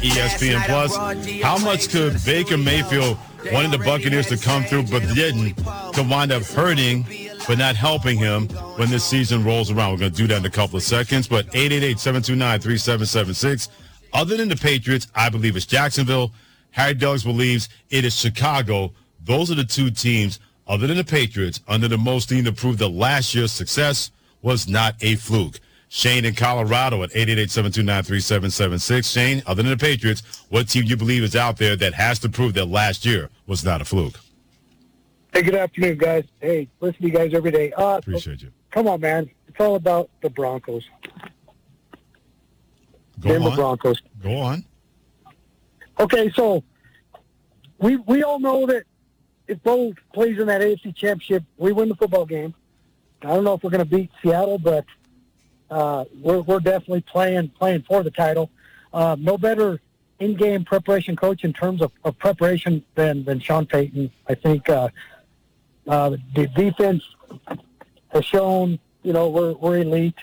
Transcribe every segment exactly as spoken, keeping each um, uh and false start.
E S P N Plus. How much could Baker Mayfield wanting the Buccaneers to come through but didn't could wind up hurting but not helping him when this season rolls around? We're going to do that in a couple of seconds. But eight eight eight, seven two nine, three seven seven six. Other than the Patriots, I believe it's Jacksonville. Harry Douglas believes it is Chicago. Those are the two teams, other than the Patriots, under the most team to prove that last year's success was not a fluke. Shane in Colorado at eight eight eight, seven two nine, three seven seven six. Shane, other than the Patriots, what team you believe is out there that has to prove that last year was not a fluke? Hey, good afternoon, guys. Hey, listen to you guys every day. Uh, Appreciate you. Come on, man. It's all about the Broncos. Go Denver on. Broncos. Go on. Okay, so we we all know that if Bo plays in that A F C Championship, we win the football game. I don't know if we're going to beat Seattle, but uh, we're we're definitely playing playing for the title. Uh, no better in-game preparation coach in terms of, of preparation than, than Sean Payton. I think uh, uh, the defense has shown, you know, we're we're elite.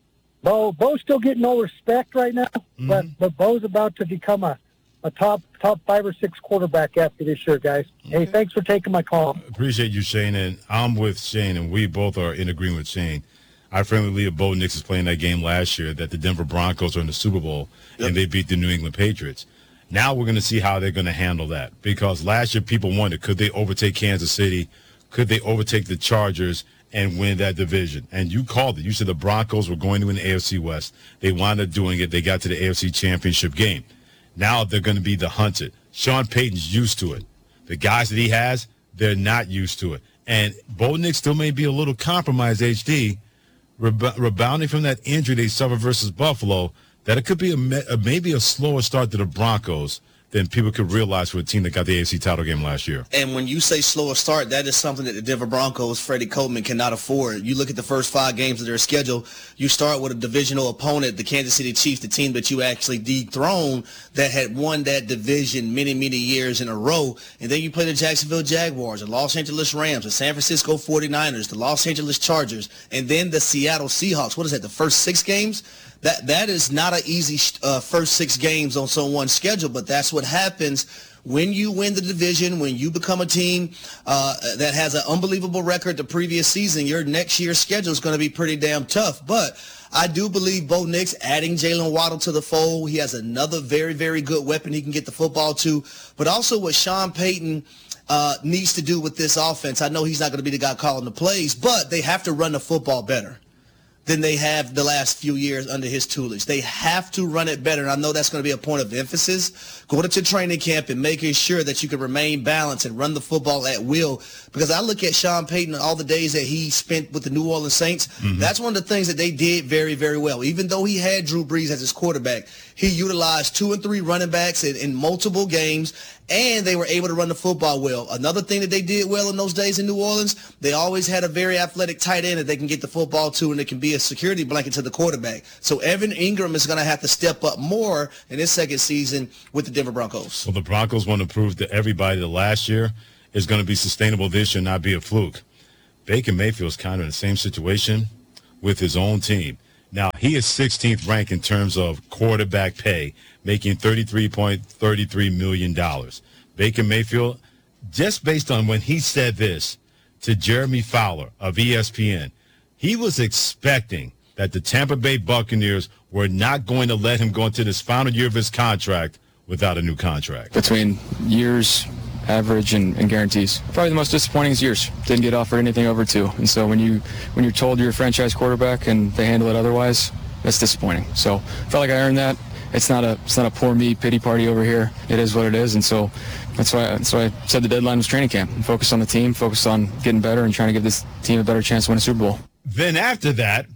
Bo Bo's still getting no respect right now, mm-hmm. but but Bo's about to become a, a top top five or six quarterback after this year, guys. Okay. Hey, thanks for taking my call. Appreciate you, Shane, and I'm with Shane, and we both are in agreement with Shane. I firmly believe Bo Nix is playing that game last year that the Denver Broncos are in the Super Bowl, yep. and they beat the New England Patriots. Now we're going to see how they're going to handle that, because last year people wondered, could they overtake Kansas City? Could they overtake the Chargers and win that division? And you called it. You said the Broncos were going to win the A F C West. They wound up doing it. They got to the A F C Championship game. Now they're going to be the hunted. Sean Payton's used to it. The guys that he has, they're not used to it. And Bo Nix still may be a little compromised, H D, reb- rebounding from that injury they suffered versus Buffalo, that it could be a, a maybe a slower start to the Broncos than people could realize for a team that got the A F C title game last year. And when you say slower start, that is something that the Denver Broncos, Freddie Coleman, cannot afford. You look at the first five games of their schedule, you start with a divisional opponent, the Kansas City Chiefs, the team that you actually dethroned that had won that division many, many years in a row. And then you play the Jacksonville Jaguars, the Los Angeles Rams, the San Francisco forty-niners, the Los Angeles Chargers, and then the Seattle Seahawks. What is that, the first six games? That That is not an easy uh, first six games on someone's schedule, but that's what happens when you win the division, when you become a team uh, that has an unbelievable record the previous season. Your next year's schedule is going to be pretty damn tough. But I do believe Bo Nix adding Jalen Waddle to the fold. He has another very, very good weapon he can get the football to. But also what Sean Payton uh, needs to do with this offense. I know he's not going to be the guy calling the plays, but they have to run the football better than they have the last few years under his tutelage. They have to run it better, and I know that's going to be a point of emphasis going into training camp and making sure that you can remain balanced and run the football at will. Because I look at Sean Payton and all the days that he spent with the New Orleans Saints, mm-hmm. that's one of the things that they did very, very well. Even though he had Drew Brees as his quarterback, he utilized two and three running backs in, in multiple games, and they were able to run the football well. Another thing that they did well in those days in New Orleans, they always had a very athletic tight end that they can get the football to, and it can be a security blanket to the quarterback. So Evan Ingram is going to have to step up more in his second season with the Denver Broncos. Well, the Broncos want to prove to everybody that last year is going to be sustainable this year, not be a fluke. Baker Mayfield's kind of in the same situation with his own team. Now, he is sixteenth ranked in terms of quarterback pay, making thirty-three point three three million dollars. Baker Mayfield, just based on when he said this to Jeremy Fowler of E S P N, he was expecting that the Tampa Bay Buccaneers were not going to let him go into this final year of his contract without a new contract. Between years, average, and, and guarantees, probably the most disappointing is years. Didn't get offered anything over two. And so when, you, when you're told you're a franchise quarterback and they handle it otherwise, that's disappointing. So felt like I earned that. It's not a it's not a poor me pity party over here. It is what it is, and so that's why that's why I said the deadline was training camp. Focus on the team, focus on getting better, and trying to give this team a better chance to win a Super Bowl. Then after that,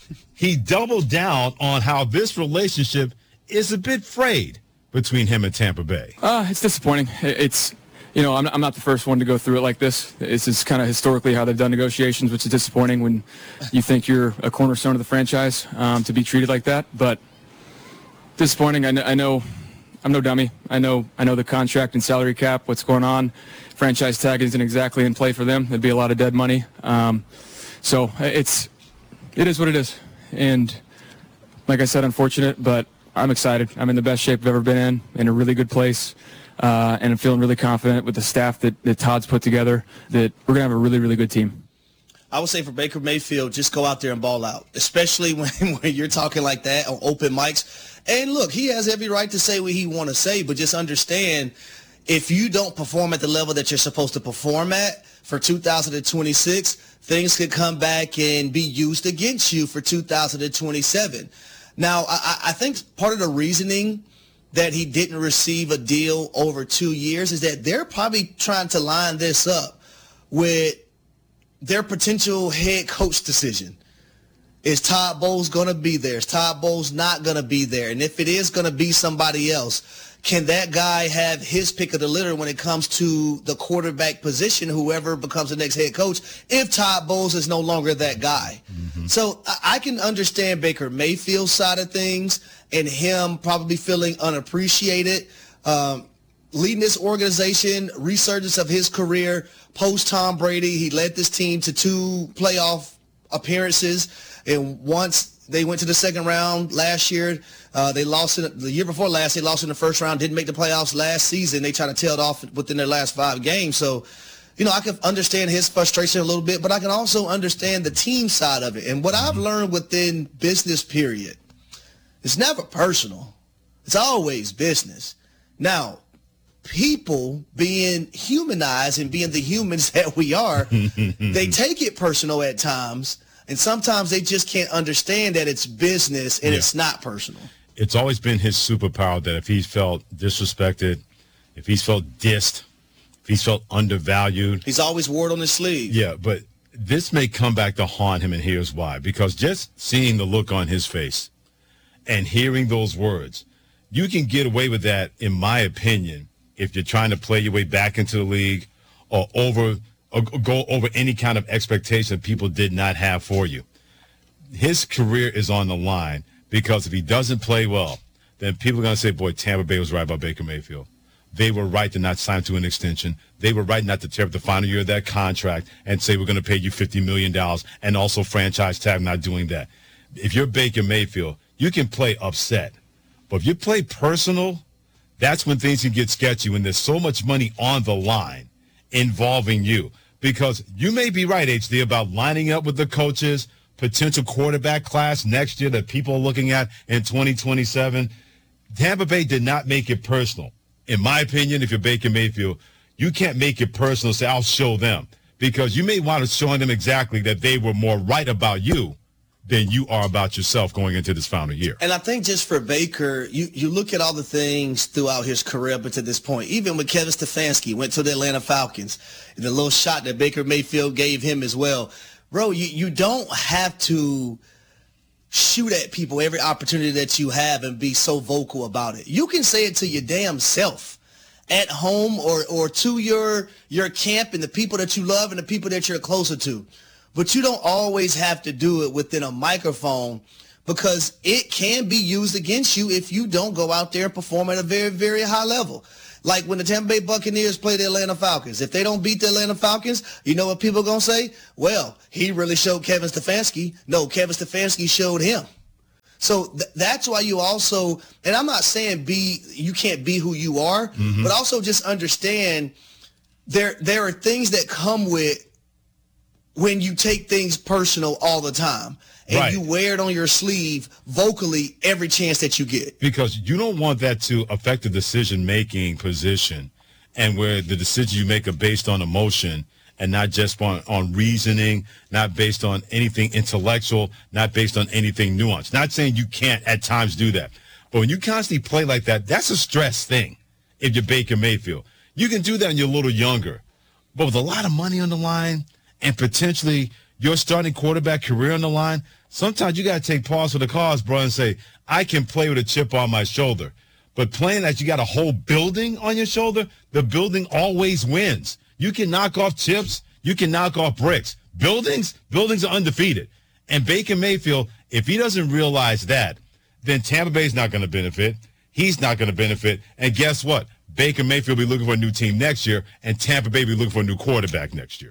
he doubled down on how this relationship is a bit frayed between him and Tampa Bay. Uh, it's disappointing. It's you know I'm I'm not the first one to go through it like this. This is kind of historically how they've done negotiations, which is disappointing when you think you're a cornerstone of the franchise um, to be treated like that, but. Disappointing. I know, I know I'm no dummy. I know I know the contract and salary cap, what's going on. Franchise tag isn't exactly in play for them. There'd be a lot of dead money. Um, so it's it is what it is. And like I said, unfortunate, but I'm excited. I'm in the best shape I've ever been in, in a really good place. Uh, and I'm feeling really confident with the staff that, that Todd's put together that we're going to have a really, really good team. I would say for Baker Mayfield, just go out there and ball out, especially when, when you're talking like that on open mics. And look, he has every right to say what he want to say, but just understand if you don't perform at the level that you're supposed to perform at for two thousand twenty-six, things could come back and be used against you for two thousand twenty-seven. Now, I, I think part of the reasoning that he didn't receive a deal over two years is that they're probably trying to line this up with their potential head coach decision. Is Todd Bowles going to be there? Is Todd Bowles not going to be there? And if it is going to be somebody else, can that guy have his pick of the litter when it comes to the quarterback position, whoever becomes the next head coach, if Todd Bowles is no longer that guy? Mm-hmm. So I can understand Baker Mayfield's side of things and him probably feeling unappreciated. Um, leading this organization, resurgence of his career, post-Tom Brady, he led this team to two playoff appearances. And once they went to the second round last year, uh, they lost in the year before last. They lost in the first round, didn't make the playoffs last season. They tried to tail it off within their last five games. So, you know, I can understand his frustration a little bit, but I can also understand the team side of it. And what I've learned within business, period, it's never personal. It's always business. Now, people being humanized and being the humans that we are, they take it personal at times. And sometimes they just can't understand that it's business and yeah. it's not personal. It's always been his superpower that if he's felt disrespected, if he's felt dissed, if he's felt undervalued. He's always wore it on his sleeve. Yeah, but this may come back to haunt him, and here's why. Because just seeing the look on his face and hearing those words, you can get away with that, in my opinion, if you're trying to play your way back into the league or over – or go over any kind of expectation people did not have for you. His career is on the line because if he doesn't play well, then people are going to say, boy, Tampa Bay was right about Baker Mayfield. They were right to not sign to an extension. They were right not to tear up the final year of that contract and say we're going to pay you fifty million dollars and also franchise tag not doing that. If you're Baker Mayfield, you can play upset. But if you play personal, that's when things can get sketchy, when there's so much money on the line involving you. Because you may be right, H D, about lining up with the coaches, potential quarterback class next year that people are looking at in twenty twenty-seven. Tampa Bay did not make it personal. In my opinion, if you're Baker Mayfield, you can't make it personal and say, I'll show them. Because you may want to show them exactly that they were more right about you than you are about yourself going into this final year. And I think just for Baker, you, you look at all the things throughout his career up until this point, even with Kevin Stefanski, went to the Atlanta Falcons, and the little shot that Baker Mayfield gave him as well. Bro, you, you don't have to shoot at people every opportunity that you have and be so vocal about it. You can say it to your damn self at home or, or to your, your camp and the people that you love and the people that you're closer to. But you don't always have to do it within a microphone because it can be used against you if you don't go out there and perform at a very, very high level. Like when the Tampa Bay Buccaneers play the Atlanta Falcons. If they don't beat the Atlanta Falcons, you know what people are going to say? Well, he really showed Kevin Stefanski. No, Kevin Stefanski showed him. So th- that's why you also, and I'm not saying be you can't be who you are, mm-hmm. but also just understand there there are things that come with when you take things personal all the time and right. you wear it on your sleeve vocally every chance that you get. Because you don't want that to affect the decision-making position and where the decisions you make are based on emotion and not just on, on reasoning, not based on anything intellectual, not based on anything nuanced. Not saying you can't at times do that. But when you constantly play like that, that's a stress thing if you're Baker Mayfield. You can do that when you're a little younger. But with a lot of money on the line, and potentially your starting quarterback career on the line, sometimes you got to take pause for the cause, bro, and say, I can play with a chip on my shoulder. But playing that you got a whole building on your shoulder, the building always wins. You can knock off chips. You can knock off bricks. Buildings, buildings are undefeated. And Baker Mayfield, if he doesn't realize that, then Tampa Bay's not going to benefit. He's not going to benefit. And guess what? Baker Mayfield will be looking for a new team next year, and Tampa Bay will be looking for a new quarterback next year.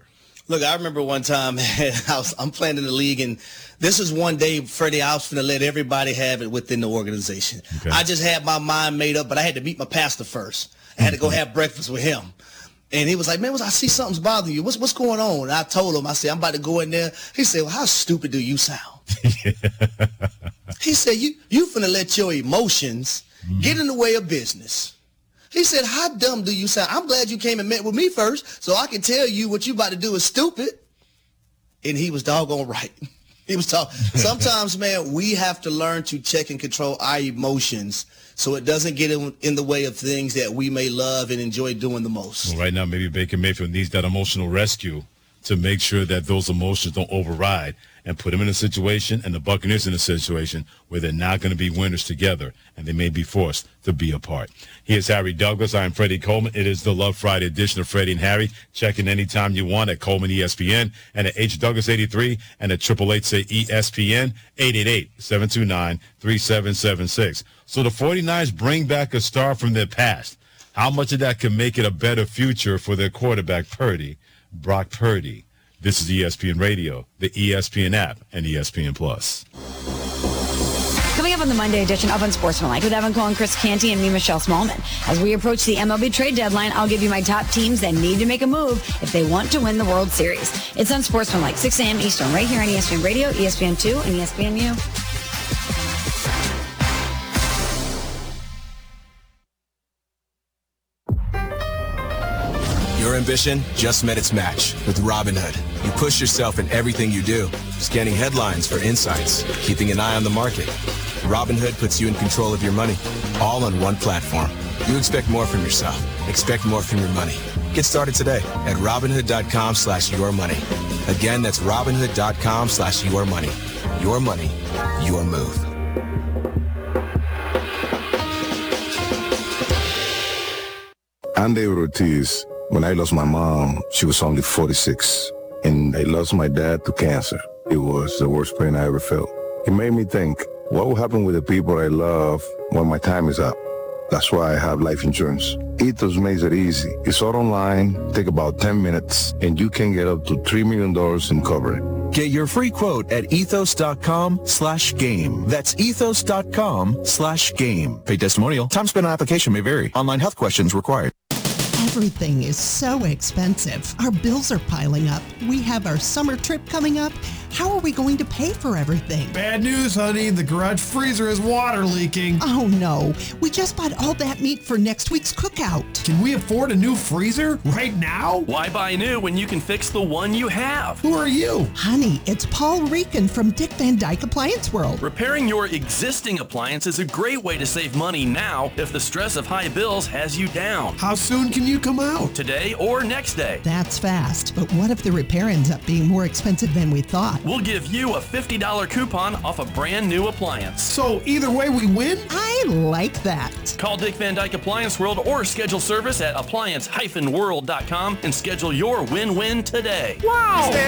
Look, I remember one time I was, I'm playing in the league, and this is one day, Freddie, I was going to let everybody have it within the organization. Okay. I just had my mind made up, but I had to meet my pastor first. I had to go have breakfast with him. And he was like, man, I see something's bothering you. What's what's going on? And I told him, I said, I'm about to go in there. He said, well, how stupid do you sound? He said, you you finna let your emotions mm. get in the way of business. He said, how dumb do you sound? I'm glad you came and met with me first so I can tell you what you about to do is stupid. And he was doggone right. He was talking. Sometimes, man, we have to learn to check and control our emotions so it doesn't get in, in the way of things that we may love and enjoy doing the most. Well, right now, maybe Baker Mayfield needs that emotional rescue to make sure that those emotions don't override and put him in a situation and the Buccaneers in a situation where they're not going to be winners together and they may be forced to be apart. He is Harry Douglas. I am Freddie Coleman. It is the Love Friday edition of Freddie and Harry. Check in anytime you want at Coleman E S P N and at H Douglas eighty-three and at triple eight say E S P N eight eight eight, seven two nine, three seven seven six. So the 49ers bring back a star from their past. How much of that can make it a better future for their quarterback, Purdy, Brock Purdy? This is E S P N Radio, the E S P N app, and E S P N Plus. Coming up on the Monday edition of Unsportsmanlike with Evan Cole and Chris Canty and me, Michelle Smallman. As we approach the M L B trade deadline, I'll give you my top teams that need to make a move if they want to win the World Series. It's Unsportsmanlike, six a.m. Eastern, right here on E S P N Radio, E S P N two, and E S P N U. Your ambition just met its match with Robinhood. You push yourself in everything you do, scanning headlines for insights, keeping an eye on the market. Robinhood puts you in control of your money, all on one platform. You expect more from yourself. Expect more from your money. Get started today at Robinhood.com slash your money. Again, that's Robinhood.com slash your money. Your money, your move. I'm David Ortiz. When I lost my mom, she was only forty-six, and I lost my dad to cancer. It was the worst pain I ever felt. It made me think, what will happen with the people I love when my time is up? That's why I have life insurance. Ethos makes it easy. It's all online, take about ten minutes, and you can get up to three million dollars in coverage. Get your free quote at ethos.com slash game. That's ethos.com slash game. Pay testimonial. Time spent on application may vary. Online health questions required. Everything is so expensive. Our bills are piling up. We have our summer trip coming up. How are we going to pay for everything? Bad news, honey. The garage freezer is water leaking. Oh, no. We just bought all that meat for next week's cookout. Can we afford a new freezer right now? Why buy new when you can fix the one you have? Who are you? Honey, it's Paul Rican from Dick Van Dyke Appliance World. Repairing your existing appliance is a great way to save money now if the stress of high bills has you down. How soon can you come out? Today or next day. That's fast. But what if the repair ends up being more expensive than we thought? We'll give you a fifty dollars coupon off a brand new appliance. So either way we win? I like that. Call Dick Van Dyke Appliance World or schedule service at appliance dash world dot com and schedule your win-win today. Wow!